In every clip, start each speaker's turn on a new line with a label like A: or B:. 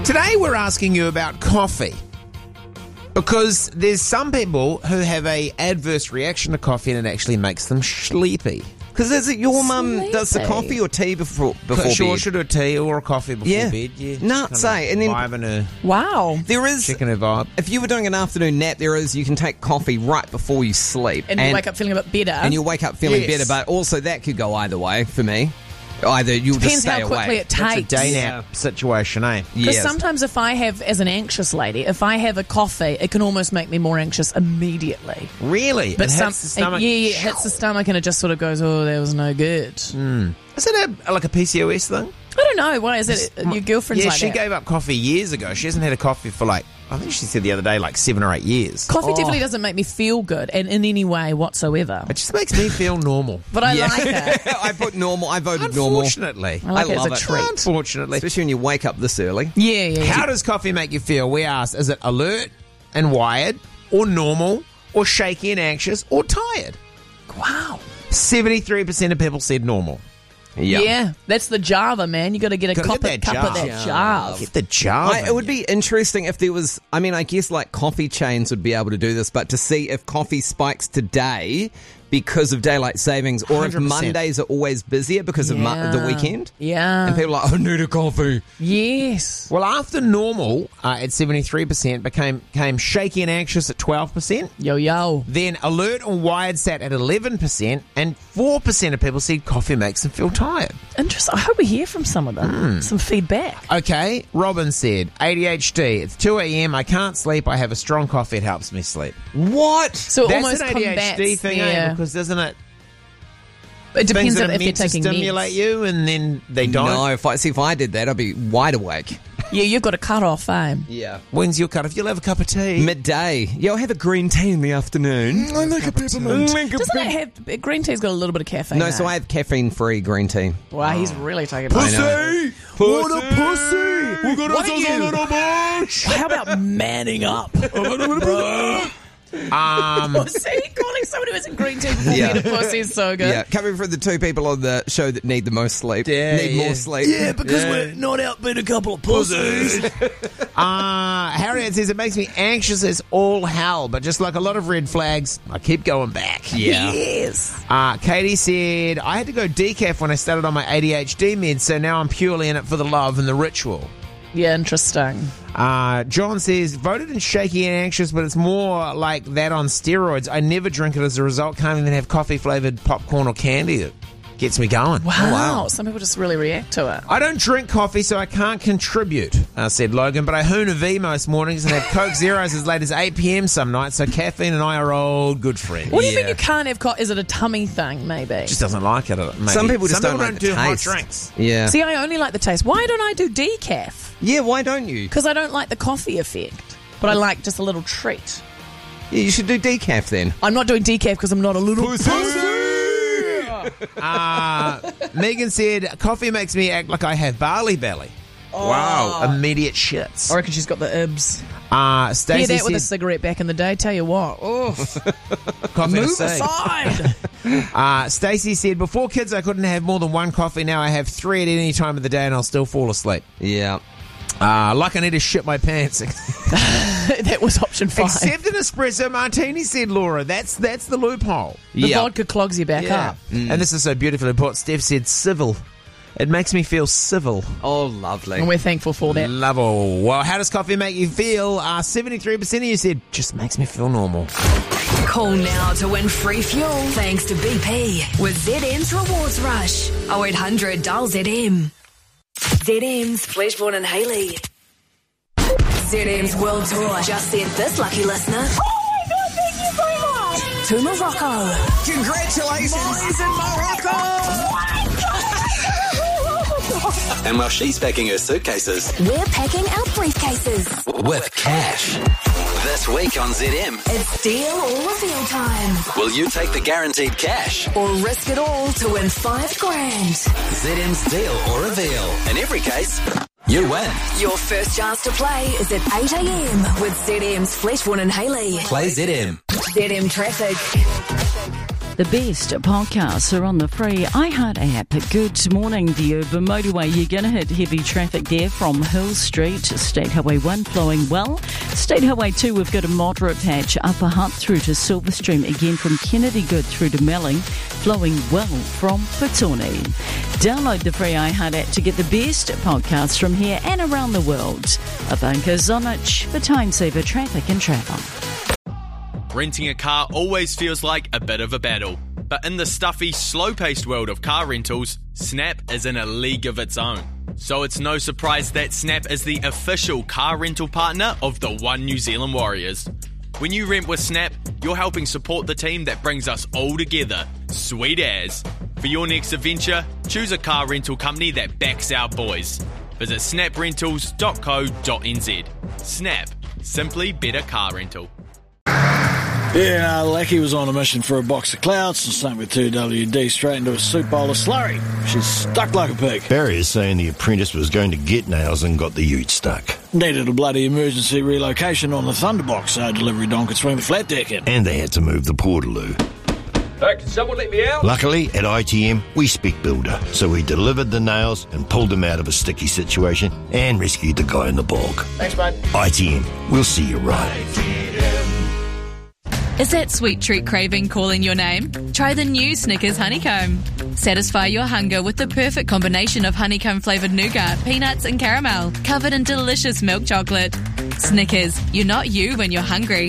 A: Today we're asking you about coffee. Because there's some people who have a adverse reaction to coffee and it actually makes them sleepy.
B: Because is it your mum does the coffee or tea before
A: Sure,
B: bed?
A: she'll do a tea or a coffee before bed. Yeah,
B: Nuts, eh? And then
A: vibing her,
C: Wow.
B: there is,
A: checking her vibe.
B: if you were doing an afternoon nap, you can take coffee right before you sleep.
C: And you wake up feeling a bit better.
B: And you'll wake up feeling
A: Yes.
B: better, but also that could go either way for me. Either you'll
C: Depends
B: just stay
C: how quickly
B: awake.
C: it
A: It's a
C: takes.
A: day nap situation, eh?
C: Because
B: Yes.
C: sometimes if I have, as an anxious lady, if I have a coffee, it can almost make me more anxious immediately.
A: Really?
C: But
A: it hits the stomach.
C: yeah, it hits the stomach and it just sort of goes, oh, that was no good.
A: Is it like a PCOS thing?
C: I don't know. Why is it your girlfriend's
A: Yeah,
C: like
A: she
C: that?
A: gave up coffee years ago. She hasn't had a coffee for I think she said the other day, 7 or 8 years.
C: Coffee definitely doesn't make me feel good in any way whatsoever.
A: It just makes me feel normal.
C: But I like it.
B: I put normal. I voted normal.
A: Unfortunately.
C: I like it as
B: love
C: a
B: it.
C: treat.
A: Unfortunately.
B: Especially when you wake up this early.
C: Yeah.
A: How does coffee make you feel? We asked, is it alert and wired, or normal, or shaky and anxious, or tired?
C: Wow.
A: 73% of people said normal.
C: Yeah. That's the Java, man. You got to get a
A: Gotta
C: cup
A: get that
C: of that Java.
A: Get the jar.
B: It would be interesting if there was, I guess coffee chains would be able to do this, but to see if coffee spikes today because of daylight savings or if
A: 100%.
B: Mondays are always busier because of the weekend.
C: Yeah.
B: And people are like, I need a coffee.
C: Yes.
A: Well, after normal at 73% became shaky and anxious at 12%.
C: Yo.
A: Then alert or wired sat at 11%, and 4% of people said coffee makes them feel tired.
C: Interesting. I hope we hear from some of them. Some feedback.
A: Okay, Robin said, ADHD, it's 2 a.m, I can't sleep, I have a strong coffee, it helps me sleep.
B: What?
C: So it
A: That's
C: almost
A: an ADHD
C: combats
A: thing,
C: their-
A: because doesn't it?
C: It depends
A: things that
C: on
A: are
C: if they're
A: meant to
C: taking
A: stimulate
C: meds.
A: you, and then they don't.
B: No, if I did that, I'd be wide awake.
C: Yeah, you've got a cut off, eh?
B: Yeah.
A: When's your cut? If you'll have a cup of tea.
B: Midday. Yeah, I'll have a green tea in the afternoon. I like a peppermint.
C: Doesn't it have green tea's got a little bit of caffeine?
B: No, so I have caffeine-free green tea.
C: Wow, he's really taking
B: Pussy!
A: What a pussy! We got
C: What are you?
A: little bush.
C: How about manning up? See, calling someone who isn't green tea before
B: Yeah.
C: being a pussy is so good.
B: Yeah, coming from the two people on the show that need the most sleep.
A: Yeah,
B: need
A: yeah.
B: more sleep.
A: Yeah, because
C: We're not out being a couple of pussies.
A: Harriet says it makes me anxious as all hell, but just like a lot of red flags, I keep going back.
B: Yeah.
C: Yes.
A: Katie said, I had to go decaf when I started on my ADHD meds, so now I'm purely in it for the love and the ritual.
C: Yeah, interesting.
A: John says, voted in shaky and anxious, but it's more like that on steroids. I never drink it as a result. Can't even have coffee-flavoured popcorn or candy. It gets me going.
C: Wow. Some people just really react to it.
A: I don't drink coffee, so I can't contribute, said Logan, but I hoon a V most mornings and have Coke Zeros as late as 8 p.m. some nights, so caffeine and I are old good friends.
C: What do you mean you can't have Is it a tummy thing, maybe?
A: Just doesn't like it, maybe.
B: Some people just don't like the
A: do hot
B: taste.
A: drinks.
B: Yeah.
C: See, I only like the taste. Why don't I do decaf?
B: Yeah, why don't you?
C: Because I don't like the coffee effect. But I like just a little treat.
B: Yeah, you should do decaf then.
C: I'm not doing decaf because I'm not a little
A: Megan said, coffee makes me act like I have barley belly. Wow. Immediate shits.
C: I reckon she's got the ibs.
A: Stacey
C: Hear that with a
A: said,
C: cigarette back in the day, tell you what. Oh,
A: coffee to
C: move
A: say.
C: aside.
A: Stacey said, before kids I couldn't have more than one coffee. Now I have 3 at any time of the day and I'll still fall asleep.
B: Yeah.
A: Like I need to shit my pants.
C: That was option 5.
A: Except an espresso martini, said Laura. That's the loophole.
C: The vodka clogs you back up.
A: And this is so beautifully put. Steph said civil. It makes me feel civil.
B: Oh, lovely.
C: And we're thankful for that.
A: Lovely. Well, how does coffee make you feel? 73% of you said, just makes me feel normal.
D: Call now to win free fuel thanks to BP with ZM's Rewards Rush. 0800 dial ZM. ZM's Fleshborn and Haley. ZM's World Tour just sent this lucky listener. Oh my God, thank you so much. To Morocco.
B: Congratulations.
D: Molly's in Morocco.
E: And while she's packing her suitcases
D: We're packing our briefcases.
E: with cash. This week on ZM,
D: It's deal or reveal time.
E: will you take the guaranteed cash?
D: Or risk it all to win $5,000.
E: ZM's deal or reveal. In every case, you win.
D: Your first chance to play is at 8 a.m. with ZM's Fleshborn and Haley.
E: Play ZM.
D: ZM Traffic.
F: The best podcasts are on the free iHeart app. Good morning. The urban motorway, you're going to hit heavy traffic there from Hill Street, State Highway 1 flowing well. State Highway 2, we've got a moderate patch, Upper Hutt through to Silverstream, again from Kennedy Good through to Melling, flowing well from Petone. Download the free iHeart app to get the best podcasts from here and around the world. Abanka Zonich for time-saver traffic and travel.
G: Renting a car always feels like a bit of a battle. But in the stuffy, slow-paced world of car rentals, Snap is in a league of its own. So it's no surprise that Snap is the official car rental partner of the One New Zealand Warriors. When you rent with Snap, you're helping support the team that brings us all together. Sweet as. For your next adventure, choose a car rental company that backs our boys. Visit snaprentals.co.nz. Snap. Simply better car rental.
H: Yeah, Lackey was on a mission for a box of clouds and sunk with 2WD straight into a soup bowl of slurry. She's stuck like a pig.
I: Barry is saying the apprentice was going to get nails and got the ute stuck.
H: Needed a bloody emergency relocation on the Thunderbox so delivery don could swing the flat deck in.
I: And they had to move the portaloo.
J: Hey, can someone let me out?
I: Luckily, at ITM, we speak builder, so we delivered the nails and pulled him out of a sticky situation and rescued the guy in the bog.
J: Thanks, mate.
I: ITM, we'll see you right.
K: Is that sweet treat craving calling your name? Try the new Snickers Honeycomb. Satisfy your hunger with the perfect combination of honeycomb-flavoured nougat, peanuts and caramel, covered in delicious milk chocolate. Snickers, you're not you when you're hungry.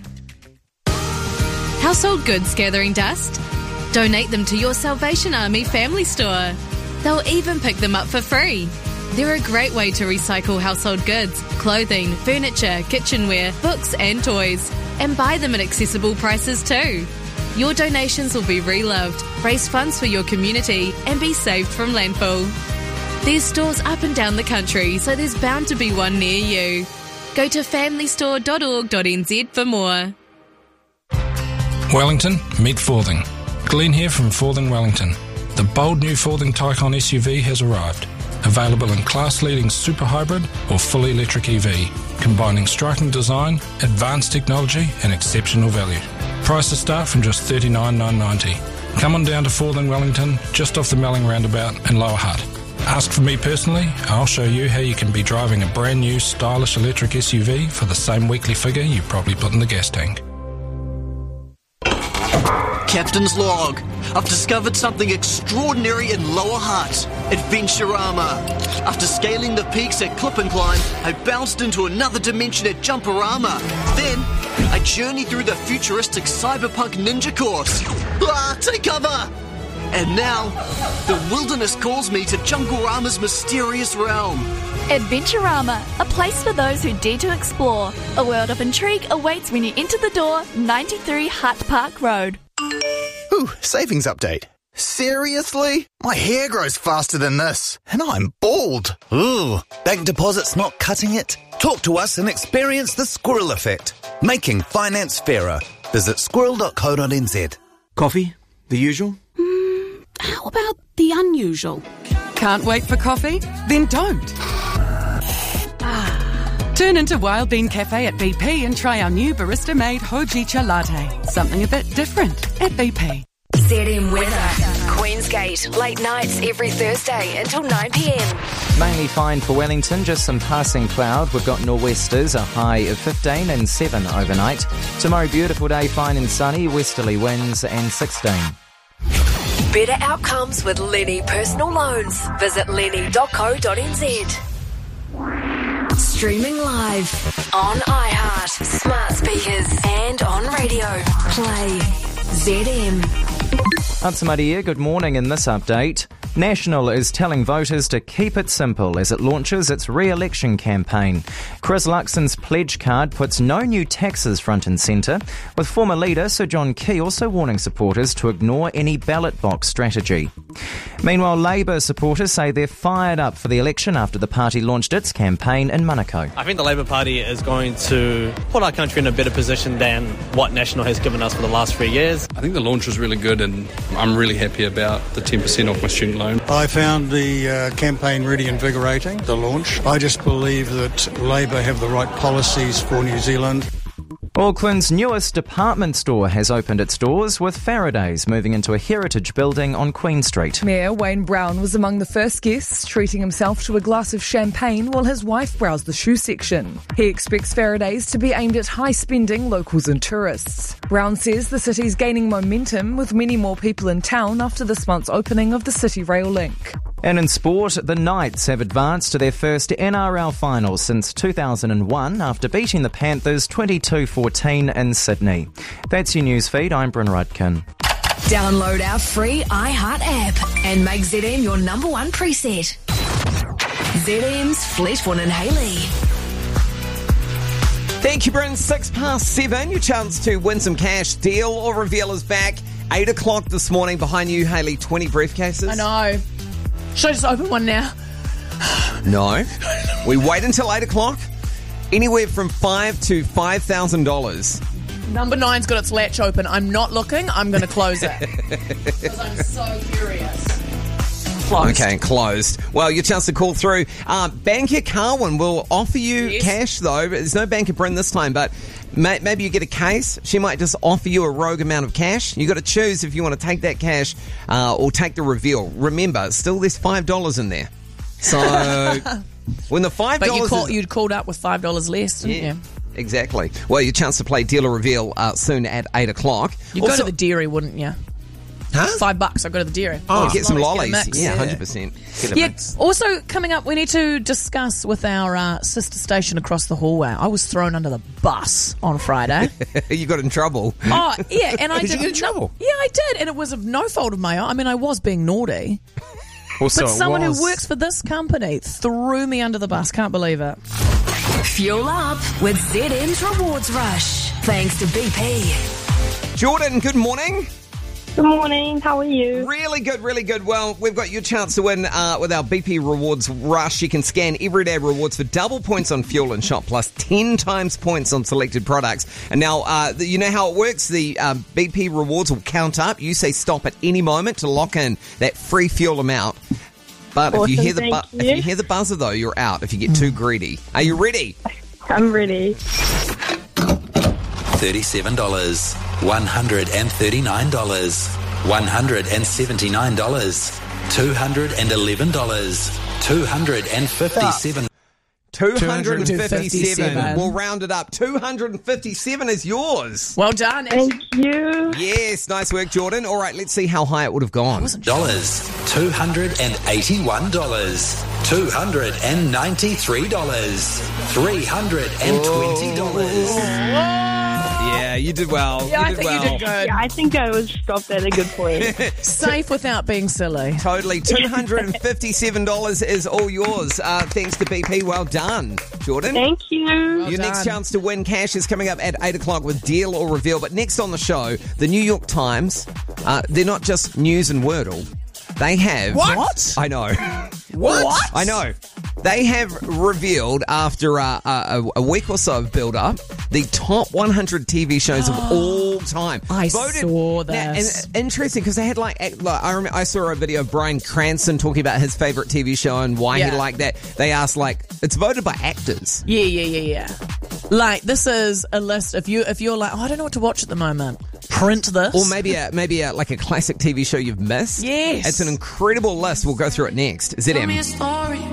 K: Household goods gathering dust? Donate them to your Salvation Army family store. They'll even pick them up for free. They're a great way to recycle household goods, clothing, furniture, kitchenware, books and toys. And buy them at accessible prices too. Your donations will be reloved, raise funds for your community and be saved from landfill. There's stores up and down the country, so there's bound to be one near you. Go to familystore.org.nz for more.
L: Wellington, meet Forthing. Glenn here from Forthing Wellington. The bold new Forthing Taycan SUV has arrived. Available in class-leading super hybrid or fully electric EV, combining striking design, advanced technology and exceptional value. Prices start from just $39,990. Come on down to Forthing Wellington, just off the Melling roundabout in Lower Hutt. Ask for me personally, I'll show you how you can be driving a brand new stylish electric SUV for the same weekly figure you probably put in the gas tank.
M: Captain's log. I've discovered something extraordinary in Lower Hutt. Adventurama. After scaling the peaks at Clip and Climb, I bounced into another dimension at Jumperama. Then, I journeyed through the futuristic cyberpunk ninja course. Take cover! And now, the wilderness calls me to Junglerama's mysterious realm.
N: Adventurama, a place for those who dare to explore. A world of intrigue awaits when you enter the door, 93 Hutt Park Road.
O: Ooh, savings update. Seriously? My hair grows faster than this, and I'm bald. Ooh, bank deposits not cutting it? Talk to us and experience the squirrel effect. Making finance fairer. Visit squirrel.co.nz.
P: Coffee? The usual?
Q: How about the unusual? Can't wait for coffee? Then don't. Turn into Wild Bean Cafe at BP and try our new barista-made Hojicha latte. Something a bit different at BP.
D: ZM weather. Queensgate, late nights every Thursday until 9 p.m.
B: Mainly fine for Wellington, just some passing cloud. We've got nor'westers, a high of 15 and 7 overnight. Tomorrow, beautiful day, fine and sunny, westerly winds and 16.
D: Better outcomes with Lenny Personal Loans. Visit lenny.co.nz. Streaming live on iHeart, smart speakers and on radio. Play ZM.
B: Up to Maria, good morning. In this update, National is telling voters to keep it simple as it launches its re-election campaign. Chris Luxon's pledge card puts no new taxes front and centre, with former leader Sir John Key also warning supporters to ignore any ballot box strategy. Meanwhile, Labour supporters say they're fired up for the election after the party launched its campaign in Manukau.
R: I think the Labour Party is going to put our country in a better position than what National has given us for the last 3 years.
S: I think the launch was really good and I'm really happy about the 10% off my student loan.
T: I found the campaign really invigorating, the launch. I just believe that Labour have the right policies for New Zealand.
B: Auckland's newest department store has opened its doors, with Faraday's moving into a heritage building on Queen Street.
U: Mayor Wayne Brown was among the first guests, treating himself to a glass of champagne while his wife browsed the shoe section. He expects Faraday's to be aimed at high-spending locals and tourists. Brown says the city's gaining momentum, with many more people in town after this month's opening of the City Rail link.
B: And in sport, the Knights have advanced to their first NRL final since 2001 after beating the Panthers 22-14 in Sydney. That's your news feed. I'm Bryn Rudkin.
D: Download our free iHeart app and make ZM your number one preset. ZM's Fleshborn and Hayley.
A: Thank you, Bryn. 7:06. Your chance to win some cash. Deal or Reveal is back. 8 o'clock this morning. Behind you, Hayley, 20 briefcases.
C: I know. Should I just open one now?
A: No. We wait until 8 o'clock. Anywhere from $5,000 to $5,000.
C: Number 9's got its latch open. I'm not looking. I'm going to close it. Because I'm so curious. Closed.
A: Okay, closed. Well, your chance to call through. Banker Carwin will offer you cash, though. There's no Banker Bryn this time, but maybe you get a case. She might just offer you a rogue amount of cash. You've got to choose if you want to take that cash or take the reveal. Remember, still there's $5 in there. So when the $5...
C: But you'd called up with $5 less, didn't you?
A: Exactly. Well, your chance to play Deal or Reveal soon at 8 o'clock.
C: You'd go to the dairy, wouldn't you?
A: Huh?
C: $5, I'd go to the dairy.
A: Get some lollies.
C: Yeah,
A: 100%.
C: Yeah, also coming up, we need to discuss with our sister station across the hallway. I was thrown under the bus on Friday.
A: You got in trouble.
C: Oh, yeah. And I
A: did. Did you get in trouble?
C: Yeah, I did. And it was of no fault of my own. I mean, I was being naughty.
A: Well,
C: but someone who works for this company threw me under the bus. Can't believe it.
D: Fuel up with ZM's Rewards Rush. Thanks to BP.
A: Jordan, good morning.
V: Good morning. How are you?
A: Really good, really good. Well, we've got your chance to win with our BP Rewards Rush. You can scan Everyday Rewards for double points on fuel and shop, plus 10 times points on selected products. And now, you know how it works? The BP Rewards will count up. You say stop at any moment to lock in that free fuel amount. But
V: awesome,
A: if you hear the buzzer, though, you're out if you get too greedy. Are you ready?
V: I'm ready.
E: $37, $139, $179, $211, $257. 257.
A: We'll round it up. 257 is yours.
C: Well done.
V: Thank you.
A: Yes, nice work, Jordan. All right, let's see how high it would have gone.
E: $281, $293, $320.
A: Yeah, you did well.
V: Yeah,
A: you did well.
V: you did good. Yeah, I think I was stopped at a good point.
C: Safe without being silly.
A: Totally. $257 is all yours. Thanks to BP. Well done, Jordan.
V: Thank you.
A: Your next chance to win cash is coming up at 8 o'clock with Deal or Reveal. But next on the show, the New York Times, they're not just news and Wordle. They have...
C: What?
A: I know.
C: What?
A: I know. They have revealed, after a week or so of build-up, the top 100 TV shows of all time.
C: I saw that.
A: Now, and interesting, because they had I saw a video of Bryan Cranston talking about his favourite TV show and why he liked that. They asked, it's voted by actors.
C: Yeah. Like, this is a list. If you're like, I don't know what to watch at the moment, print this.
A: Or maybe a classic TV show you've missed.
C: Yes.
A: It's an incredible list. We'll go through it next. ZM.